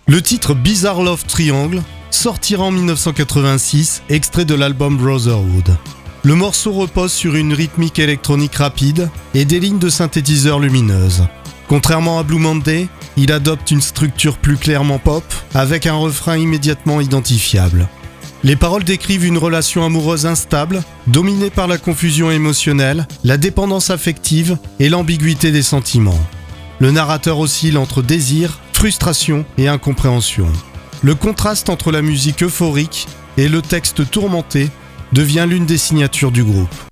Le titre Bizarre Love Triangle sortira en 1986, extrait de l'album Brotherhood. Le morceau repose sur une rythmique électronique rapide et des lignes de synthétiseurs lumineuses. Contrairement à Blue Monday, il adopte une structure plus clairement pop, avec un refrain immédiatement identifiable. Les paroles décrivent une relation amoureuse instable, dominée par la confusion émotionnelle, la dépendance affective et l'ambiguïté des sentiments. Le narrateur oscille entre désir, frustration et incompréhension. Le contraste entre la musique euphorique et le texte tourmenté devient l'une des signatures du groupe.